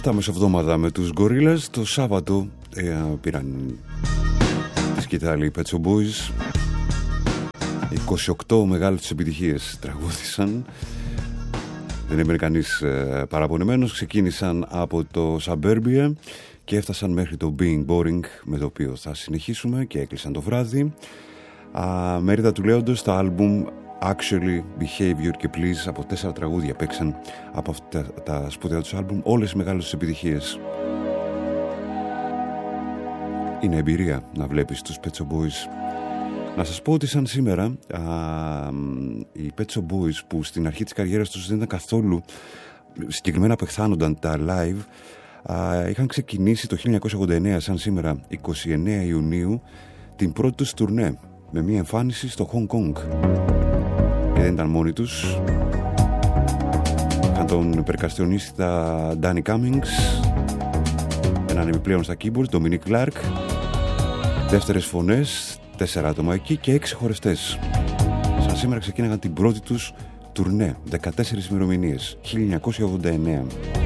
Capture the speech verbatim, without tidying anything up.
Αυτά μεσοβδόμαδα με τους Gorillaz. Το Σάββατο ε, πήραν τη σκητάλη οι Pet Shop Boys. είκοσι οκτώ μεγάλες τους επιτυχίες τραγούδισαν. Δεν έμεινε κανείς ε, παραπονεμένος. Ξεκίνησαν από το Suburbia και έφτασαν μέχρι το Being Boring, με το οποίο θα συνεχίσουμε, και έκλεισαν το βράδυ. Α, μερίδα του λέοντος, τα άλμπουμ Actually, Behavior και Please, από τέσσερα τραγούδια παίξαν από αυτά τα σπουδαία τους άλμπουμ όλες οι μεγάλες τους επιτυχίες. Είναι εμπειρία να βλέπεις τους Pet Shop Boys. Να σας πω ότι σαν σήμερα α, οι Pet Shop Boys, που στην αρχή της καριέρας τους δεν ήταν καθόλου, συγκεκριμένα απεχθάνονταν τα live, α, είχαν ξεκινήσει το χίλια εννιακόσια ογδόντα εννέα, σαν σήμερα εικοστή ενάτη Ιουνίου, την πρώτη τους τουρνέ με μια εμφάνιση στο Hong Kong. Και δεν ήταν μόνοι τους. Είχαν τον περκαστιονίστα Danny Cummings, έναν επιπλέον στα keyboard, Dominic Clark, δεύτερες φωνές, τέσσερα άτομα εκεί και έξι χορευτές. Σαν σήμερα ξεκίναγαν την πρώτη τους τουρνέ, δεκατέσσερις ημερομηνίες, χίλια εννιακόσια ογδόντα εννέα.